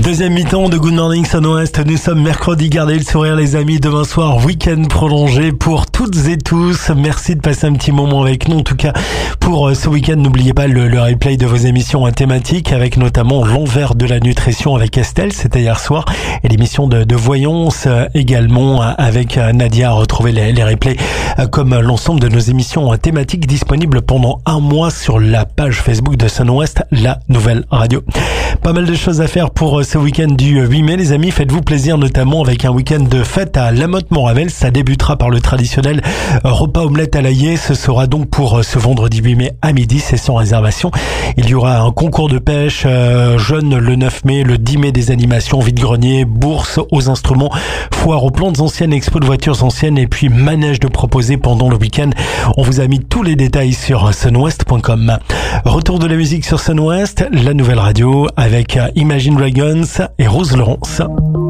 Deuxième mi-temps de Good Morning Sun West. Nous sommes mercredi. Gardez le sourire les amis. Demain soir, week-end prolongé pour toutes et tous. Merci de passer un petit moment avec nous. En tout cas, pour ce week-end, n'oubliez pas le replay de vos émissions thématiques avec notamment l'envers de la nutrition avec Estelle. C'était hier soir. Et l'émission de voyance également avec Nadia. Retrouvez les replays comme l'ensemble de nos émissions thématiques disponibles pendant un mois sur la page Facebook de Sun West, la nouvelle radio. Pas mal de choses à faire pour ce week-end du 8 mai, les amis. Faites-vous plaisir, notamment avec un week-end de fête à La Motte-Montravel. Ça débutera par le traditionnel repas omelette à l'ail. Ce sera donc pour ce vendredi 8 mai à midi. C'est sans réservation. Il y aura un concours de pêche jeune le 9 mai, le 10 mai des animations, vide-grenier, bourse aux instruments, foire aux plantes anciennes, expo de voitures anciennes et puis manège de proposer pendant le week-end. On vous a mis tous les détails sur sunwest.com. Retour de la musique sur Sun West, la nouvelle radio avec Imagine Dragons et Rose Laurence.